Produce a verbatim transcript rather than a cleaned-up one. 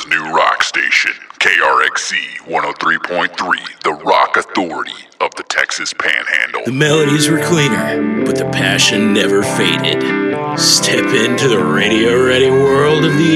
Nashville's new rock station, K R X Z one oh three point three, the rock authority of the Texas Panhandle. The melodies were cleaner, but the passion never faded. Step into the radio-ready world of the